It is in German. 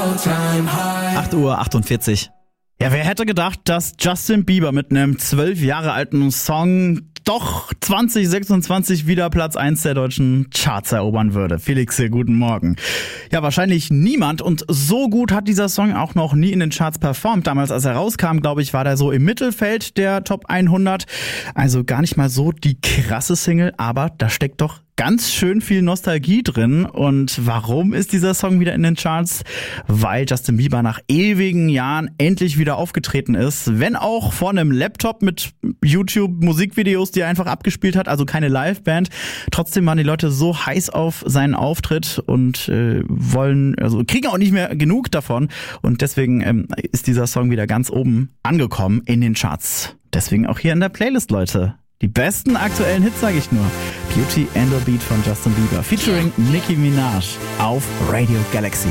8:48 Uhr. Ja, wer hätte gedacht, dass Justin Bieber mit einem 12 Jahre alten Song doch 2026 wieder Platz 1 der deutschen Charts erobern würde. Felix, hier, guten Morgen. Ja, wahrscheinlich niemand, und so gut hat dieser Song auch noch nie in den Charts performt. Damals, als er rauskam, glaube ich, war der so im Mittelfeld der Top 100. Also gar nicht mal so die krasse Single, aber da steckt doch ganz schön viel Nostalgie drin. Und warum ist dieser Song wieder in den Charts? Weil Justin Bieber nach ewigen Jahren endlich wieder aufgetreten ist. Wenn auch vor einem Laptop mit YouTube-Musikvideos, die er einfach abgespielt hat, also keine Liveband. Trotzdem waren die Leute so heiß auf seinen Auftritt und kriegen auch nicht mehr genug davon. Und deswegen ist dieser Song wieder ganz oben angekommen in den Charts. Deswegen auch hier in der Playlist, Leute. Die besten aktuellen Hits, sage ich nur. Beauty and the Beat von Justin Bieber featuring Nicki Minaj auf Radio Galaxy.